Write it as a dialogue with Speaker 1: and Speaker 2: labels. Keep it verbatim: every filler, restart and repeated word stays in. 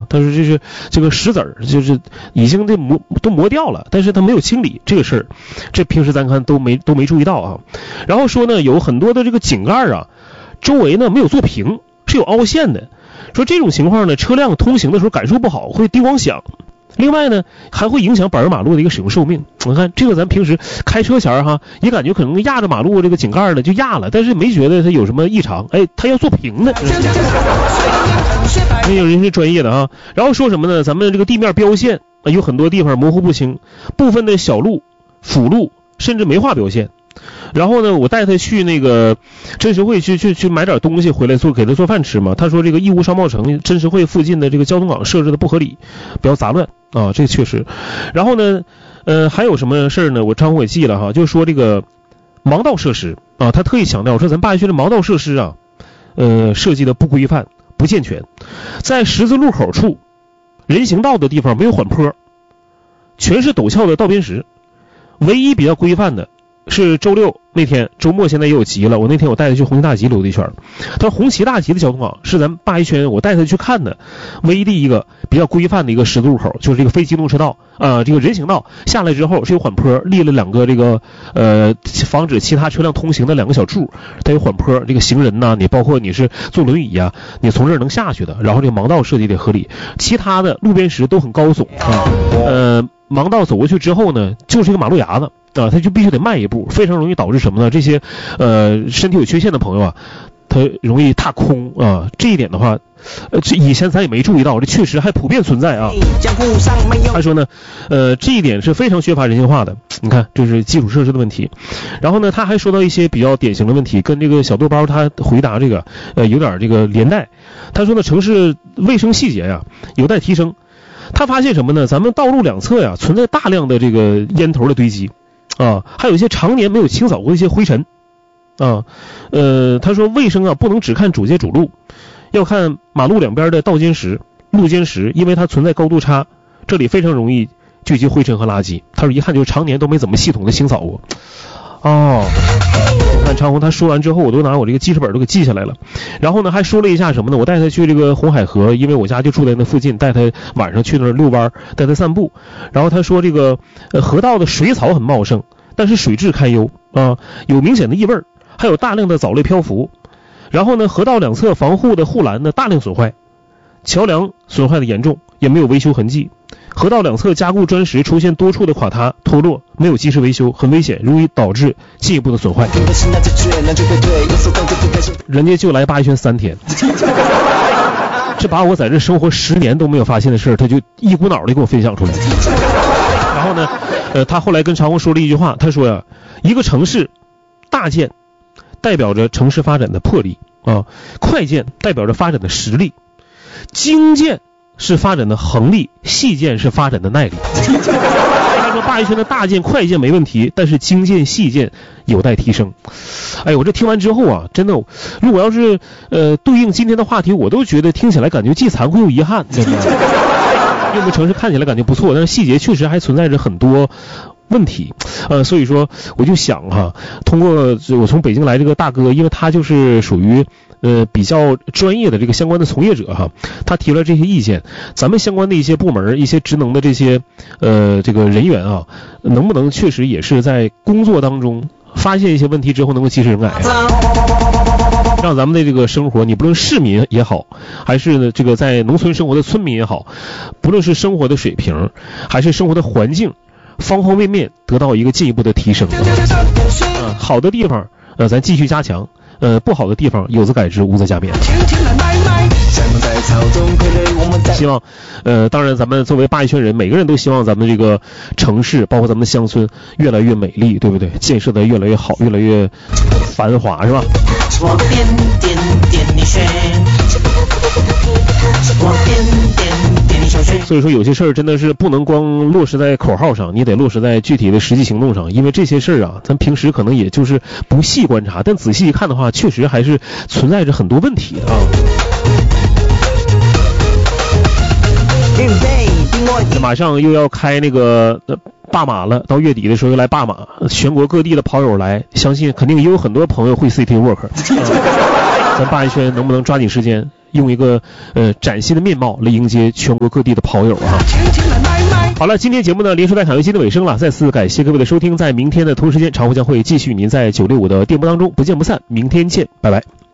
Speaker 1: 他说这是这个石子儿，就是已经这磨都磨掉了，但是他没有清理这个事儿，这平时咱看都没都没注意到啊。然后说呢，有很多的这个井盖啊，周围呢没有做平，是有凹陷的。说这种情况呢，车辆通行的时候感受不好，会低光响。另外呢，还会影响柏油马路的一个使用寿命。我看这个咱平时开车前哈，也感觉可能压着马路这个井盖了就压了，但是没觉得它有什么异常。哎，它要做平的。那有人是专业的啊。然后说什么呢？咱们这个地面标线有很多地方模糊不清，部分的小路、辅路甚至没画标线。然后呢，我带他去那个真实汇去去去买点东西回来做，给他做饭吃嘛。他说这个义乌商贸城真实汇附近的这个交通网设置的不合理，比较杂乱啊，这个确实。然后呢，呃，还有什么事儿呢？我张宏也记了哈，就是说这个盲道设施啊，他特意强调说咱八一区的盲道设施啊，呃，设计的不规范、不健全，在十字路口处、人行道的地方没有缓坡，全是陡峭的道边石，唯一比较规范的。是周六那天，周末现在也有集了。我那天我带他去红旗大集溜达一圈，他说红旗大集的交通网是咱八一圈我带他去看的唯一的一个比较规范的一个十字路口，就是这个非机动车道啊、呃，这个人行道下来之后是有缓坡，立了两个这个呃防止其他车辆通行的两个小柱，它有缓坡，这个行人呐，你包括你是坐轮椅啊，你从这儿能下去的。然后这个盲道设计得合理，其他的路边石都很高耸啊，呃。盲道走过去之后呢，就是一个马路牙子啊，他就必须得迈一步，非常容易导致什么呢？这些呃身体有缺陷的朋友啊，他容易踏空啊。这一点的话，呃，这以前咱也没注意到，这确实还普遍存在啊。他说呢，呃，这一点是非常缺乏人性化的。你看，这是基础设施的问题。然后呢，他还说到一些比较典型的问题，跟这个小豆包他回答这个呃有点这个连带。他说呢，城市卫生细节呀有待提升。他发现什么呢？咱们道路两侧呀存在大量的这个烟头的堆积啊，还有一些常年没有清扫过的一些灰尘啊。呃，他说卫生啊不能只看主街主路，要看马路两边的道间石、路间石，因为它存在高度差，这里非常容易聚集灰尘和垃圾。他说遗憾就是常年都没怎么系统的清扫过。哦，看长虹他说完之后，我都拿我这个记事本都给记下来了。然后呢，还说了一下什么呢？我带他去这个红海河，因为我家就住在那附近，带他晚上去那儿遛弯，带他散步。然后他说这个呃河道的水草很茂盛，但是水质堪忧啊，有明显的异味，还有大量的藻类漂浮。然后呢，河道两侧防护的护栏呢大量损坏，桥梁损坏的严重，也没有维修痕迹。河道两侧加固砖石出现多处的垮塌脱落，没有及时维修，很危险，容易导致进一步的损坏。人家就来八一圈三天，这把我在这生活十年都没有发现的事儿，他就一股脑的给我分享出来。然后呢，呃，他后来跟长虹说了一句话，他说呀，一个城市大建代表着城市发展的魄力啊，快建代表着发展的实力，精建是发展的恒力，细建是发展的耐力。他说八一圈的大建快建没问题，但是精建细建有待提升。哎，我这听完之后啊，真的，如果要是呃对应今天的话题，我都觉得听起来感觉既惭愧又遗憾，真的。因为城市看起来感觉不错，但是细节确实还存在着很多问题，呃，所以说我就想哈，通过我从北京来这个大哥，因为他就是属于呃比较专业的这个相关的从业者哈，他提了这些意见，咱们相关的一些部门、一些职能的这些呃这个人员啊，能不能确实也是在工作当中发现一些问题之后能够及时整改啊？让咱们的这个生活，你不论市民也好，还是呢这个在农村生活的村民也好，不论是生活的水平，还是生活的环境，方方面面得到一个进一步的提升。呃，好的地方，呃，咱继续加强；呃，不好的地方，有则改之，无则加勉。希望，呃，当然，咱们作为八一圈人，每个人都希望咱们这个城市，包括咱们的乡村，越来越美丽，对不对？建设的越来越好，越来越繁华，是吧？我点点点你选，我点点点你首选。所以说有些事儿真的是不能光落实在口号上，你得落实在具体的实际行动上，因为这些事儿啊，咱平时可能也就是不细观察，但仔细一看的话，确实还是存在着很多问题啊。马上又要开那个罢马了，到月底的时候又来罢马，全国各地的跑友来，相信肯定也有很多朋友会 City Walk、啊、 咱霸安轩能不能抓紧时间，用一个呃崭新的面貌来迎接全国各地的跑友啊！好了，今天节目呢，连说带侃游戏的尾声了，再次感谢各位的收听，在明天的同时间，常湖将会继续与您在九六五的电波当中不见不散，明天见，拜拜。